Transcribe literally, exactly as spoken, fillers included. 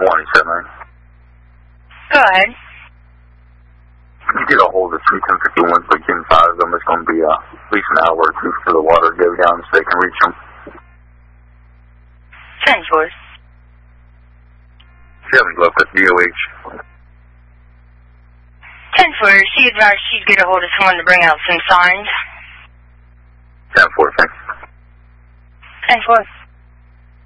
twenty-seven. Go ahead. Can you get a hold of two ten fifty-ones, but getting five of them is going to be uh, at least an hour or two for the water to go down so they can reach them. ten four. Seven left at D O H. ten four, she advised she'd get a hold of someone to bring out some signs. ten four, thanks. ten four.